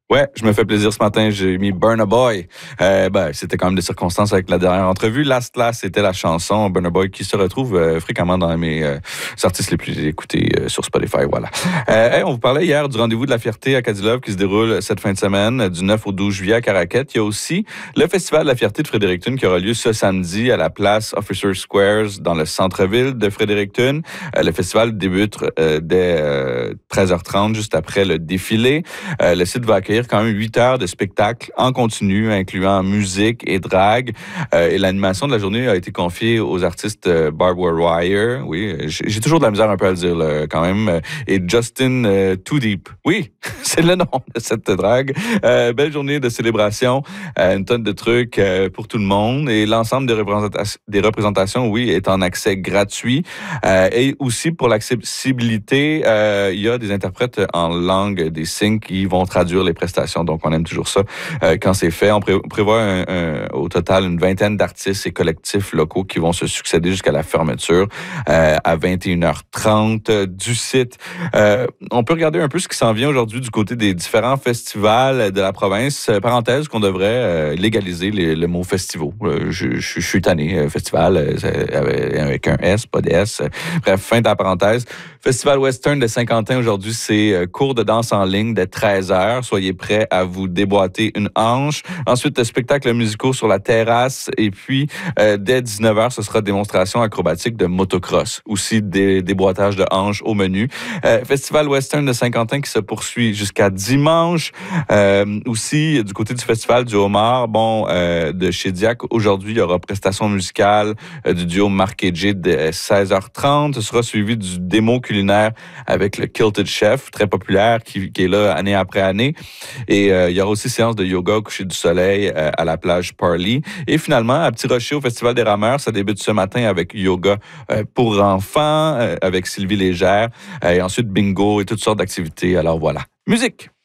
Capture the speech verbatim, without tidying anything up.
Ouais, je me fais plaisir ce matin. J'ai mis Burna Boy. Euh, ben, c'était quand même des circonstances avec la dernière entrevue. Last Last, c'était la chanson Burna Boy qui se retrouve euh, fréquemment dans mes euh, artistes les plus écoutés euh, sur Spotify. Voilà. Euh, hey, on vous parlait hier du rendez-vous de la fierté à Cadilove qui se déroule cette fin de semaine, du neuf au douze juillet à Caraquette. Il y a aussi le Festival de la fierté de Fredericton qui aura lieu ce samedi à la place Officer Squares dans le centre-ville de Fredericton. Euh, le festival débute euh, dès euh, treize heures trente, juste après le défilé. Euh, le site va accueillir quand même huit heures de spectacle en continu, incluant musique et drague. Euh, et l'animation de la journée a été confiée aux artistes euh, Barbara Wire, oui, j'ai toujours de la misère un peu à le dire là, quand même, et Justin euh, Too Deep. Oui, c'est le nom de cette drague. Euh, belle journée de célébration, euh, une tonne de trucs euh, pour tout le monde, et l'ensemble des, représenta- des représentations, oui, est en accès gratuit. Euh, et aussi pour l'accessibilité, euh, il y a des interprètes en langue des signes qui vont traduire les prestations. Donc, on aime toujours ça euh, quand c'est fait. On, pré- on prévoit un, un, au total une vingtaine d'artistes et collectifs locaux qui vont se succéder jusqu'à la fermeture euh, à vingt et une heures trente du site. Euh, on peut regarder un peu ce qui s'en vient aujourd'hui du côté des différents festivals de la province. Euh, parenthèse qu'on devrait euh, légaliser les, le mot festivaux. Euh, je, je, je suis tanné. Euh, festival euh, avec un S, pas de S. Bref, fin de la parenthèse. Festival Western de Saint-Quentin aujourd'hui, c'est euh, cours de danse en ligne de treize heures. Soyez prêts à vous déboîter une hanche. Ensuite, spectacle musicaux sur la terrasse. Et puis, euh, dès dix-neuf heures, ce sera démonstration acrobatique de motocross. Aussi, des déboîtages de hanches au menu. Euh, Festival Western de Saint-Quentin qui se poursuit jusqu'à dimanche. Euh, aussi, du côté du Festival du Homard, bon, euh, de chez Diac, aujourd'hui, il y aura prestation musicale euh, du duo Marc et Jay de seize heures trente. Ce sera suivi du démo culinaire avec le Kilted Chef, très populaire, qui, qui est là année après année. Et euh, il y aura aussi séance de yoga au coucher du soleil euh, à la plage Parley. Et finalement, à Petit Rocher, au Festival des Rameurs, ça débute ce matin avec yoga euh, pour enfants, euh, avec Sylvie Légère. Euh, et ensuite, bingo et toutes sortes d'activités. Alors voilà. Musique!